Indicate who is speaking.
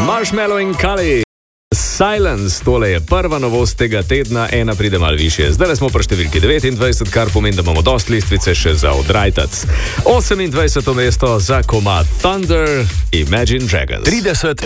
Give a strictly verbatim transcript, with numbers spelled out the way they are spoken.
Speaker 1: Marshmallow in Kali. Silence, tole je prva novost tega tedna, ena pride malo višje. Zdaj smo pri številki devetindvajset, kar pomeni, da imamo dosti listvice še za odrajtac. osemindvajseto mesto za komad Thunder, Imagine Dragons.
Speaker 2: trideset